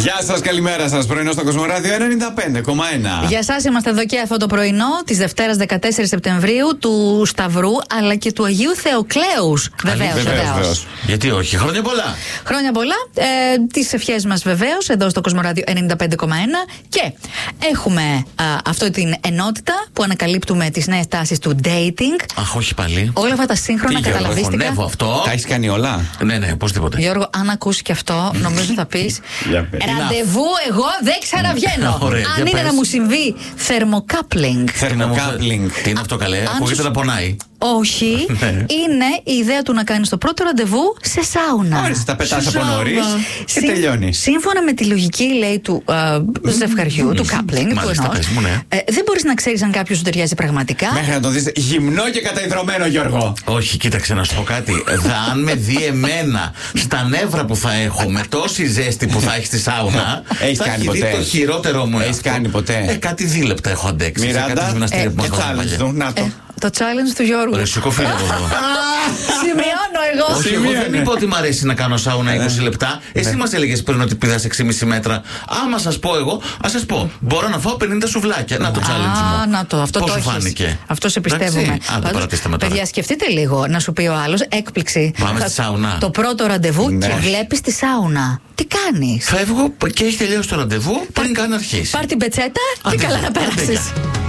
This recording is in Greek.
Γεια σας, καλημέρα σας. Πρωινό στο Κοσμοράδιο 95,1. Για σας είμαστε εδώ και αυτό το πρωινό της Δευτέρας 14 Σεπτεμβρίου του Σταυρού αλλά και του Αγίου Θεοκλέους. Βεβαίως. Γιατί όχι, χρόνια πολλά. Χρόνια πολλά. Τις ευχές μας βεβαίως εδώ στο Κοσμοράδιο 95,1 και έχουμε αυτή την ενότητα που ανακαλύπτουμε τις νέες τάσεις του dating. Αχ, όχι πάλι. Όλα αυτά τα σύγχρονα καταλαβίστηκα. Χωνεύω αυτό. Τα έχεις κάνει όλα. Ναι, οπωσδήποτε. Γιώργο, αν ακούσει και αυτό, νομίζω θα πεις ραντεβού, εγώ δεν ξαναβγαίνω. Αν είναι να μου συμβεί θερμοκάπλινγκ. Θερμοκάπλινγκ. Τι είναι αυτό, καλέ? Ακούγεται να πονάει. Όχι, είναι η ιδέα του να κάνεις το πρώτο ραντεβού σε σάουνα. Όρισε, τα πετάς από νωρίς και τελειώνει. Σύμφωνα με τη λογική, λέει, του ζευγαριού, του coupling, δεν μπορείς να ξέρεις αν κάποιος σου ταιριάζει πραγματικά. Μέχρι να τον δεις γυμνό και καταϊδρωμένο, Γιώργο. Όχι, κοίταξε να σου πω κάτι. Αν με δει εμένα στα νεύρα που θα έχω, με τόση ζέστη που θα έχει στη σάουνα, θα έχει δει το χειρότερο μου. Έχεις κάνει ποτέ? Κάτι δίλεπτα έχω αντέξει. Μιράντα, να το. Το challenge του Γιώργου. Ρε, σηκωφίλε από εδώ. Σημειώνω εγώ. Όχι, εγώ δεν είπα ότι μ' αρέσει να κάνω σάουνα 20 λεπτά. Εσύ μας έλεγες πριν ότι πηδάς 6,5 μέτρα. Άμα σας πω εγώ, ας σας πω. Μπορώ να φάω 50 σουβλάκια. Να το challenge μου. Να το, αυτό πώς το σου φάνηκε? Αυτό σε πιστεύουμε. Παιδιά, σκεφτείτε λίγο να σου πει ο άλλος, έκπληξη. Πάμε στη σάουνα. Το πρώτο ραντεβού και βλέπεις τη σάουνα. Τι κάνεις? Φεύγω και έχει τελειώσει το ραντεβού πριν καν αρχίσει. Πάρ' την πετσέτα και καλά να πέρασεις.